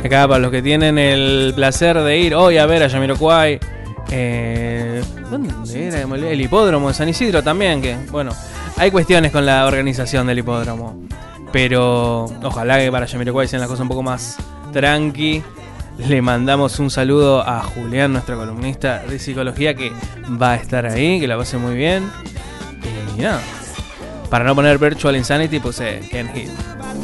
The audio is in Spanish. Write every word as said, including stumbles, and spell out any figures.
Acá para los que tienen el placer de ir hoy a ver a Jamiroquai, eh, ¿dónde era? El hipódromo de San Isidro también, que bueno, hay cuestiones con la organización del hipódromo, pero ojalá que para Jamiroquai sean las cosas un poco más tranqui. Le mandamos un saludo a Julián, nuestro columnista de psicología, que va a estar ahí, que la pase muy bien. Y nada, para no poner Virtual Insanity puse Ken Hill.